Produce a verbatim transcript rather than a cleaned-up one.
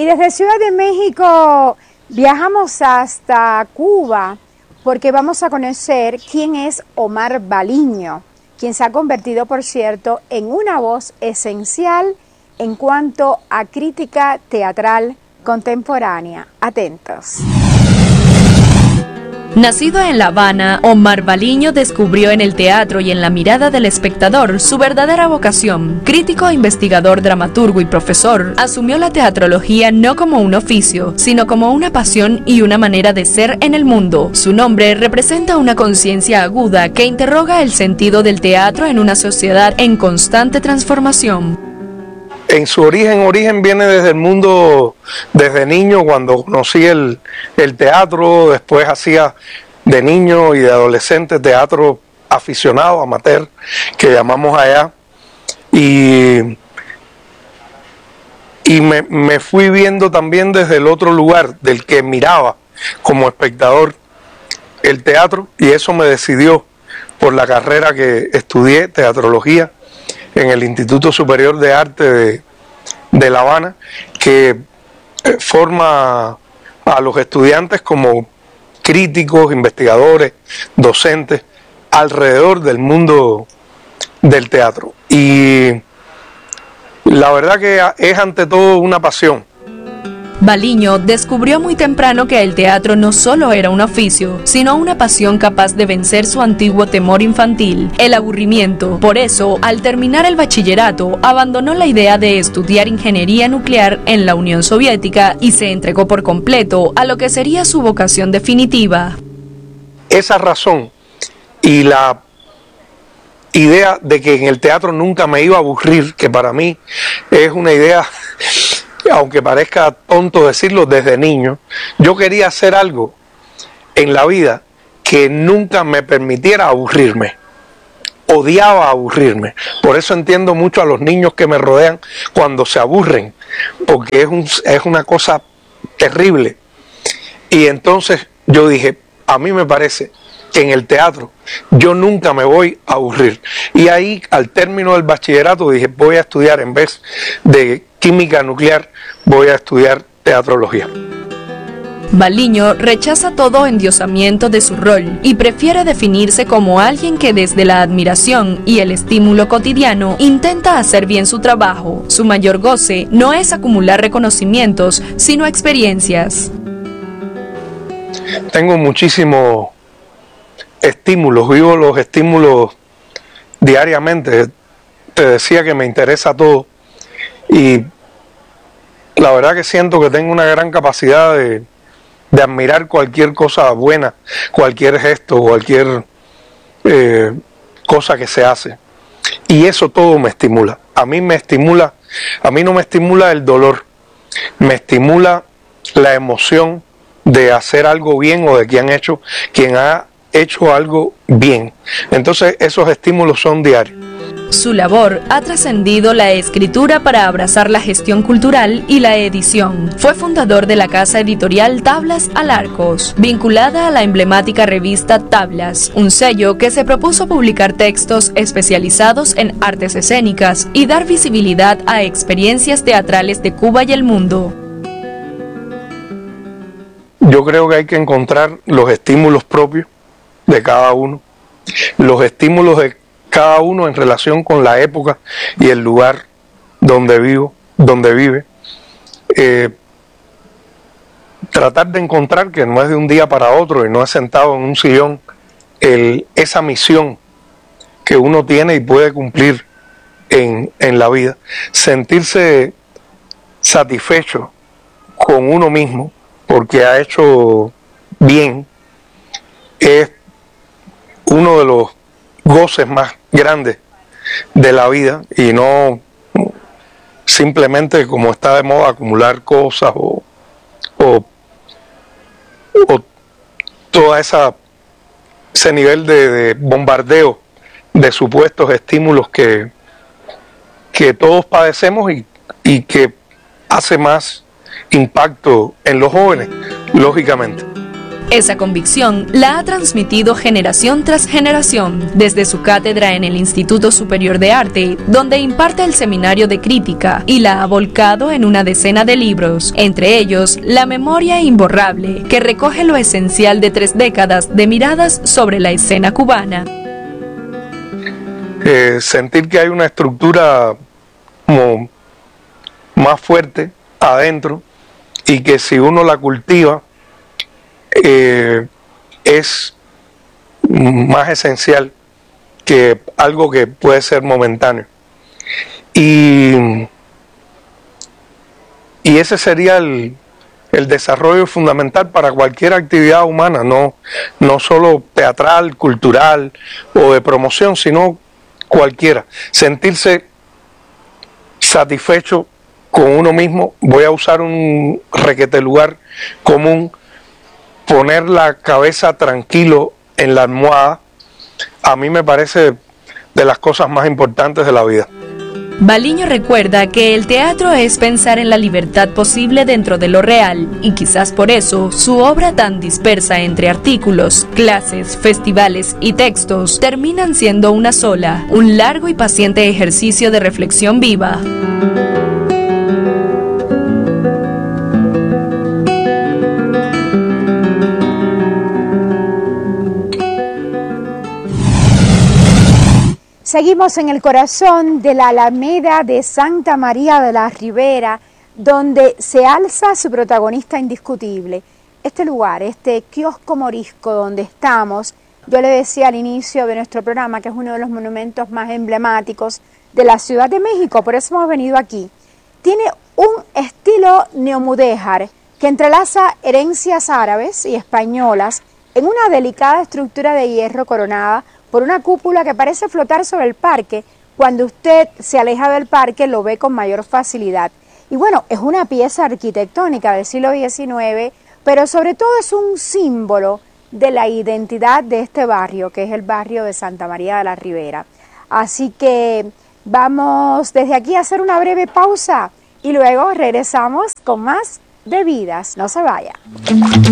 desde Ciudad de México viajamos hasta Cuba porque vamos a conocer quién es Omar Baliño, quien se ha convertido, por cierto, en una voz esencial en cuanto a crítica teatral contemporánea. Atentos. Nacido en La Habana, Omar Baliño descubrió en el teatro y en la mirada del espectador su verdadera vocación. Crítico, investigador, dramaturgo y profesor, asumió la teatrología no como un oficio, sino como una pasión y una manera de ser en el mundo. Su nombre representa una conciencia aguda que interroga el sentido del teatro en una sociedad en constante transformación. En su origen, origen viene desde el mundo, desde niño, cuando conocí el, el teatro, después hacía de niño y de adolescente teatro aficionado, amateur, que llamamos allá, y, y me, me fui viendo también desde el otro lugar, del que miraba como espectador el teatro, y eso me decidió por la carrera que estudié, teatrología, en el Instituto Superior de Arte de, de La Habana, que forma a los estudiantes como críticos, investigadores, docentes, alrededor del mundo del teatro. Y la verdad que es ante todo una pasión. Baliño descubrió muy temprano que el teatro no solo era un oficio, sino una pasión capaz de vencer su antiguo temor infantil, el aburrimiento. Por eso, al terminar el bachillerato, abandonó la idea de estudiar ingeniería nuclear en la Unión Soviética y se entregó por completo a lo que sería su vocación definitiva. Esa razón y la idea de que en el teatro nunca me iba a aburrir, que para mí es una idea, aunque parezca tonto decirlo, desde niño, yo quería hacer algo en la vida que nunca me permitiera aburrirme. Odiaba aburrirme. Por eso entiendo mucho a los niños que me rodean cuando se aburren, porque es, un, es una cosa terrible. Y entonces yo dije, a mí me parece que en el teatro yo nunca me voy a aburrir. Y ahí, al término del bachillerato, dije, voy a estudiar, en vez de química nuclear, voy a estudiar teatrología. Baliño rechaza todo endiosamiento de su rol y prefiere definirse como alguien que desde la admiración y el estímulo cotidiano intenta hacer bien su trabajo. Su mayor goce no es acumular reconocimientos, sino experiencias. Tengo muchísimos estímulos, vivo los estímulos diariamente. Te decía que me interesa todo y la verdad que siento que tengo una gran capacidad de, de admirar cualquier cosa buena, cualquier gesto, cualquier eh, cosa que se hace, y eso todo me estimula. A mí me estimula, a mí no me estimula el dolor, me estimula la emoción de hacer algo bien o de quien ha hecho, quien ha hecho algo bien. Entonces esos estímulos son diarios. Su labor ha trascendido la escritura para abrazar la gestión cultural y la edición. Fue fundador de la casa editorial Tablas al Arcos, vinculada a la emblemática revista Tablas, un sello que se propuso publicar textos especializados en artes escénicas y dar visibilidad a experiencias teatrales de Cuba y el mundo. Yo creo que hay que encontrar los estímulos propios de cada uno, los estímulos de cada uno en relación con la época y el lugar donde vivo, donde vive. Eh, tratar de encontrar que no es de un día para otro y no es sentado en un sillón, el, esa misión que uno tiene y puede cumplir en, en la vida. Sentirse satisfecho con uno mismo porque ha hecho bien es uno de los goces más grandes de la vida, y no simplemente, como está de moda, acumular cosas o, o, o toda esa ese nivel de, de bombardeo de supuestos estímulos que, que todos padecemos y, y que hace más impacto en los jóvenes, lógicamente. Esa convicción la ha transmitido generación tras generación, desde su cátedra en el Instituto Superior de Arte, donde imparte el seminario de crítica, y la ha volcado en una decena de libros, entre ellos La memoria imborrable, que recoge lo esencial de tres décadas de miradas sobre la escena cubana. Eh, sentir que hay una estructura como más fuerte adentro y que si uno la cultiva eh, es más esencial que algo que puede ser momentáneo. Y, y ese sería el, el desarrollo fundamental para cualquier actividad humana, no, no solo teatral, cultural o de promoción, sino cualquiera. Sentirse satisfecho con uno mismo. Voy a usar un requete lugar común, poner la cabeza tranquilo en la almohada, a mí me parece de las cosas más importantes de la vida. Baliño recuerda que el teatro es pensar en la libertad posible dentro de lo real, y quizás por eso su obra tan dispersa entre artículos, clases, festivales y textos terminan siendo una sola, un largo y paciente ejercicio de reflexión viva. Seguimos en el corazón de la Alameda de Santa María de la Ribera, donde se alza su protagonista indiscutible. Este lugar, este kiosco morisco donde estamos, yo le decía al inicio de nuestro programa que es uno de los monumentos más emblemáticos de la Ciudad de México, por eso hemos venido aquí. Tiene un estilo neomudéjar que entrelaza herencias árabes y españolas en una delicada estructura de hierro coronada por una cúpula que parece flotar sobre el parque. Cuando usted se aleja del parque lo ve con mayor facilidad. Y bueno, es una pieza arquitectónica del siglo diecinueve, pero sobre todo es un símbolo de la identidad de este barrio, que es el barrio de Santa María de la Ribera. Así que vamos desde aquí a hacer una breve pausa y luego regresamos con más de Vidas. No se vaya.